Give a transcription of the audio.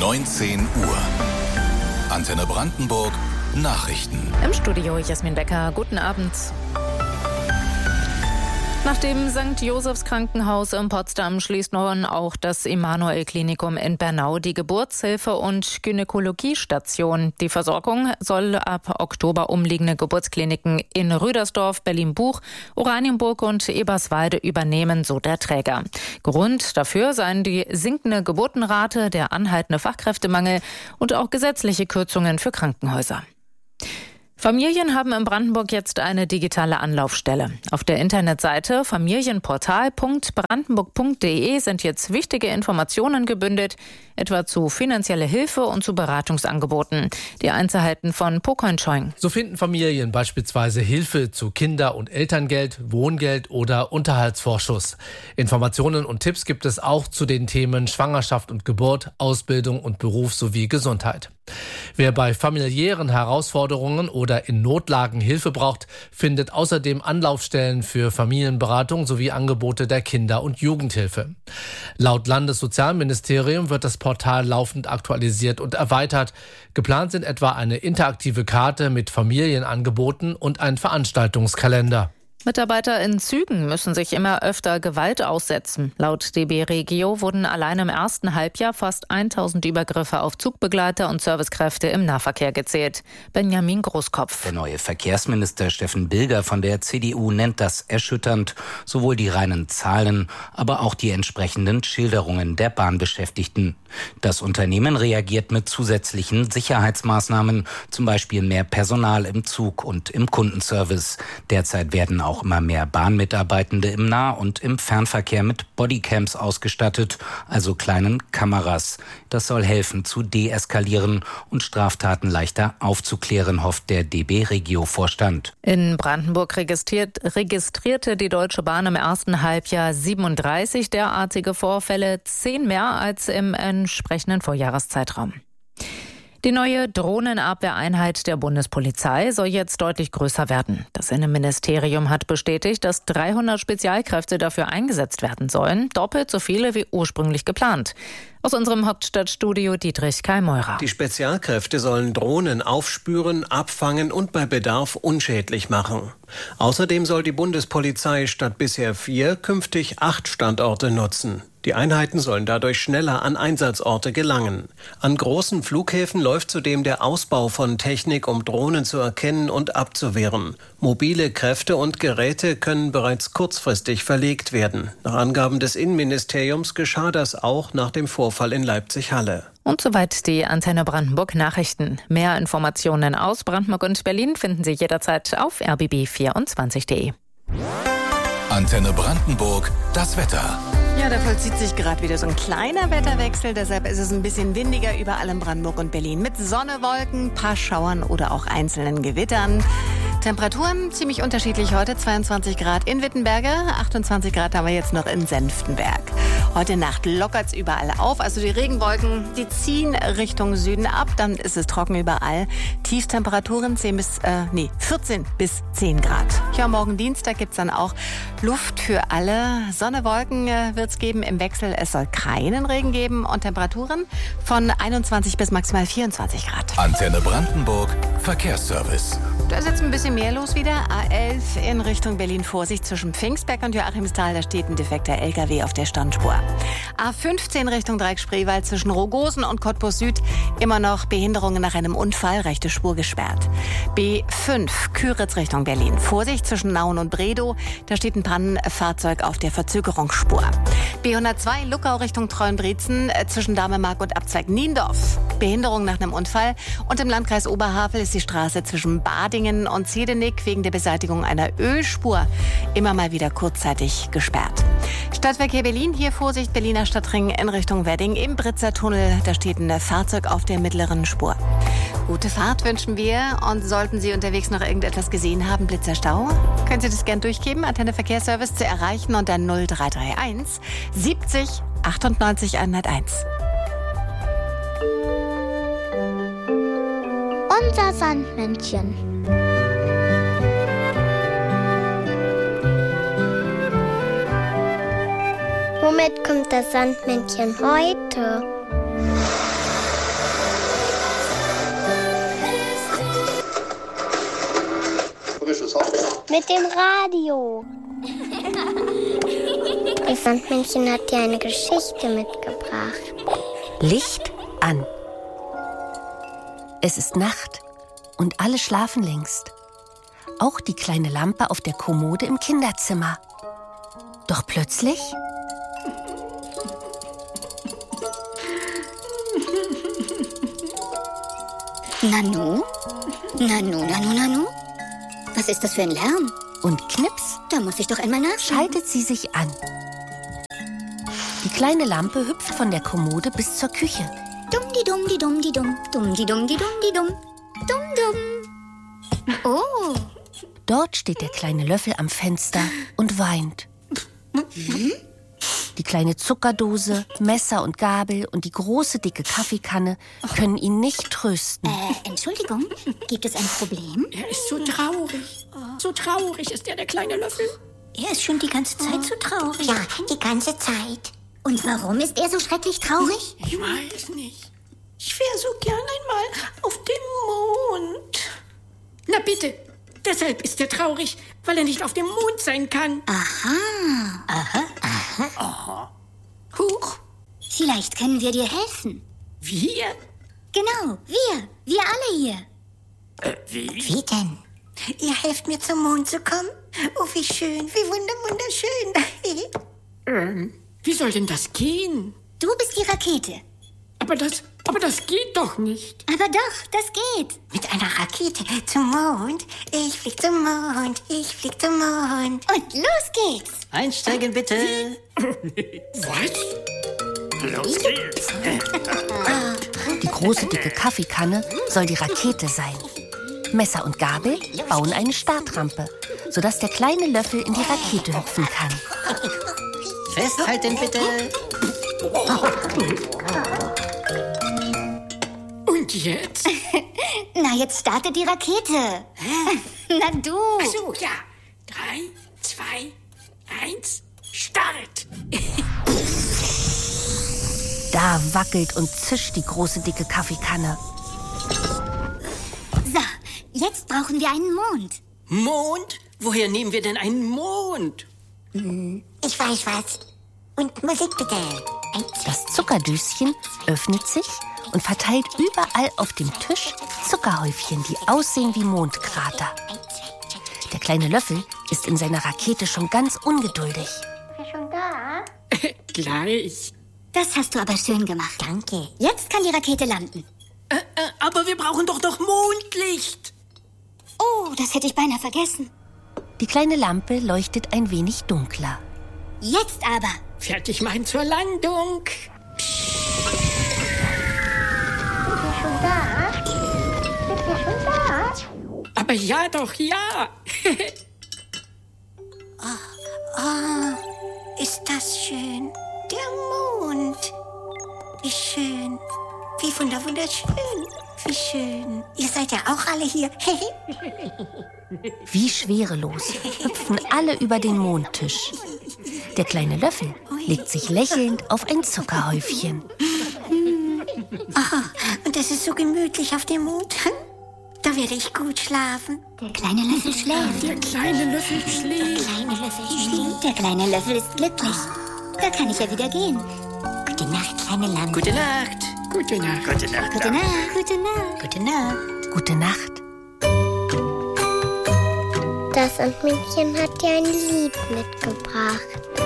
19 Uhr. Antenne Brandenburg. Nachrichten. Im Studio Jasmin Becker. Guten Abend. Nach dem St. Josephs Krankenhaus in Potsdam schließt nun auch das Emanuel-Klinikum in Bernau die Geburtshilfe- und Gynäkologiestation. Die Versorgung soll ab Oktober umliegende Geburtskliniken in Rüdersdorf, Berlin-Buch, Oranienburg und Eberswalde übernehmen, so der Träger. Grund dafür seien die sinkende Geburtenrate, der anhaltende Fachkräftemangel und auch gesetzliche Kürzungen für Krankenhäuser. Familien haben in Brandenburg jetzt eine digitale Anlaufstelle. Auf der Internetseite familienportal.brandenburg.de sind jetzt wichtige Informationen gebündelt, etwa zu finanzieller Hilfe und zu Beratungsangeboten. Die Einzelheiten von Pokon Schoing. So finden Familien beispielsweise Hilfe zu Kinder- und Elterngeld, Wohngeld oder Unterhaltsvorschuss. Informationen und Tipps gibt es auch zu den Themen Schwangerschaft und Geburt, Ausbildung und Beruf sowie Gesundheit. Wer bei familiären Herausforderungen oder in Notlagen Hilfe braucht, findet außerdem Anlaufstellen für Familienberatung sowie Angebote der Kinder- und Jugendhilfe. Laut Landessozialministerium wird das Portal laufend aktualisiert und erweitert. Geplant sind etwa eine interaktive Karte mit Familienangeboten und ein Veranstaltungskalender. Mitarbeiter in Zügen müssen sich immer öfter Gewalt aussetzen. Laut DB Regio wurden allein im ersten Halbjahr fast 1000 Übergriffe auf Zugbegleiter und Servicekräfte im Nahverkehr gezählt. Benjamin Großkopf. Der neue Verkehrsminister Steffen Bilger von der CDU nennt das erschütternd. Sowohl die reinen Zahlen, aber auch die entsprechenden Schilderungen der Bahnbeschäftigten. Das Unternehmen reagiert mit zusätzlichen Sicherheitsmaßnahmen, zum Beispiel mehr Personal im Zug und im Kundenservice. Derzeit werden auch immer mehr Bahnmitarbeitende im Nah- und im Fernverkehr mit Bodycams ausgestattet, also kleinen Kameras. Das soll helfen zu deeskalieren und Straftaten leichter aufzuklären, hofft der DB Regio-Vorstand. In Brandenburg registrierte die Deutsche Bahn im ersten Halbjahr 37 derartige Vorfälle, 10 mehr als im entsprechenden Vorjahreszeitraum. Die neue Drohnenabwehreinheit der Bundespolizei soll jetzt deutlich größer werden. Das Innenministerium hat bestätigt, dass 300 Spezialkräfte dafür eingesetzt werden sollen, doppelt so viele wie ursprünglich geplant. Aus unserem Hauptstadtstudio Dietrich Karl-Meurer. Die Spezialkräfte sollen Drohnen aufspüren, abfangen und bei Bedarf unschädlich machen. Außerdem soll die Bundespolizei statt bisher 4 künftig 8 Standorte nutzen. Die Einheiten sollen dadurch schneller an Einsatzorte gelangen. An großen Flughäfen läuft zudem der Ausbau von Technik, um Drohnen zu erkennen und abzuwehren. Mobile Kräfte und Geräte können bereits kurzfristig verlegt werden. Nach Angaben des Innenministeriums geschah das auch nach dem Vorfall in Leipzig-Halle. Und soweit die Antenne Brandenburg Nachrichten. Mehr Informationen aus Brandenburg und Berlin finden Sie jederzeit auf rbb24.de. Antenne Brandenburg, das Wetter. Ja, da vollzieht sich gerade wieder so ein kleiner Wetterwechsel. Deshalb ist es ein bisschen windiger überall in Brandenburg und Berlin. Mit Sonne, Wolken, paar Schauern oder auch einzelnen Gewittern. Temperaturen ziemlich unterschiedlich heute. 22 Grad in Wittenberge, 28 Grad haben wir jetzt noch in Senftenberg. Heute Nacht lockert's überall auf. Also die Regenwolken, die ziehen Richtung Süden ab. Dann ist es trocken überall. Tiefstemperaturen 14 bis 10 Grad. Ja, morgen Dienstag gibt's dann auch Luft für alle. Sonne, Wolken wird's geben im Wechsel. Es soll keinen Regen geben und Temperaturen von 21 bis maximal 24 Grad. Antenne Brandenburg, Verkehrsservice. Da ist jetzt ein bisschen mehr los wieder. A11 in Richtung Berlin. Vorsicht zwischen Pfingstberg und Joachimsthal. Da steht ein defekter LKW auf der Standspur. A15 Richtung Dreieck-Spreewald zwischen Rogosen und Cottbus Süd. Immer noch Behinderungen nach einem Unfall. Rechte Spur gesperrt. B5 Küritz Richtung Berlin. Vorsicht zwischen Nauen und Bredow. Da steht ein Pannenfahrzeug auf der Verzögerungsspur. B102 Luckau Richtung Treuenbrietzen zwischen Damemark und Abzweig Niendorf. Behinderung nach einem Unfall. Und im Landkreis Oberhavel ist die Straße zwischen Badingen und Zedenick wegen der Beseitigung einer Ölspur immer mal wieder kurzzeitig gesperrt. Stadtverkehr Berlin, hier Vorsicht Berliner Stadtring in Richtung Wedding im Britzer Tunnel. Da steht ein Fahrzeug auf der mittleren Spur. Gute Fahrt wünschen wir und sollten Sie unterwegs noch irgendetwas gesehen haben, Blitzerstau, können Sie das gern durchgeben. Antenne Verkehrsservice zu erreichen unter 0331 70 98 101. Unser Sandmännchen. Womit kommt das Sandmännchen heute? Mit dem Radio. Das Sandmännchen hat dir eine Geschichte mitgebracht. Licht an. Es ist Nacht und alle schlafen längst. Auch die kleine Lampe auf der Kommode im Kinderzimmer. Doch plötzlich... Nanu? Nanu? Was ist das für ein Lärm? Und knips, Da muss ich doch einmal nachschauen. schaltet sie sich an. Die kleine Lampe hüpft von der Kommode bis zur Küche. Dumm-di-dumm-di-dumm-di-dumm. Dumm-di-dumm-di-dumm-di-dumm. Dumm-dumm. Oh, Dort steht der kleine Löffel am Fenster und weint. Die kleine Zuckerdose, Messer und Gabel und die große, dicke Kaffeekanne können ihn nicht trösten. Entschuldigung, gibt es ein Problem? Er ist so traurig. So traurig ist er, der kleine Löffel. Er ist schon die ganze Zeit so traurig. Ja, die ganze Zeit. Und warum ist er so schrecklich traurig? Ich weiß nicht. Ich wäre so gern einmal auf dem Mond. Na bitte, deshalb ist er traurig, weil er nicht auf dem Mond sein kann. Aha. Huch, Vielleicht können wir dir helfen. wir? Genau, wir alle hier. Wie denn? Ihr helft mir zum Mond zu kommen? Oh, wie schön, wie wunderschön. Wie soll denn das gehen? Du bist die Rakete. Aber das geht doch nicht. Aber doch, das geht. Mit einer Rakete zum Mond. Ich flieg zum Mond, ich flieg zum Mond. Und los geht's. Einsteigen bitte. Was? Los geht's. Die große, dicke Kaffeekanne soll die Rakete sein. Messer und Gabel bauen eine Startrampe, sodass der kleine Löffel in die Rakete hüpfen kann. Festhalten bitte. Und jetzt? Na, jetzt startet die Rakete. Na du. Ach so, ja. 3, 2, 1, Start. Da wackelt und zischt die große, dicke Kaffeekanne. So, jetzt brauchen wir einen Mond. Mond? Woher nehmen wir denn einen Mond? Ich weiß was. Und Musik bitte. Das Zuckerdöschen öffnet sich und verteilt überall auf dem Tisch Zuckerhäufchen, die aussehen wie Mondkrater. Der kleine Löffel ist in seiner Rakete schon ganz ungeduldig. Schon da? Gleich. Das hast du aber schön gemacht. Danke. Jetzt kann die Rakete landen. Aber wir brauchen doch noch Mondlicht. Oh, das hätte ich beinahe vergessen. Die kleine Lampe leuchtet ein wenig dunkler. Jetzt aber. Fertig machen zur Landung. Aber ja doch, ja. Ist das schön. Der Mond. Wie schön. Wie wunderschön. Wie schön. Ihr seid ja auch alle hier. Wie schwerelos hüpfen alle über den Mondtisch. Der kleine Löffel legt sich lächelnd auf ein Zuckerhäufchen. Und es ist so gemütlich auf dem Mond. Da werde ich gut schlafen. Der kleine Löffel schläft. Der kleine Löffel schläft. Kleine Löffel schläft. Der kleine Löffel ist glücklich. Da kann ich ja wieder gehen. Gute Nacht, kleine Lampe. Gute Nacht. Gute Nacht. Gute Nacht. Gute Nacht. Gute Nacht. Gute Nacht. Gute Nacht. Das Sandmännchen hat dir ein Lied mitgebracht.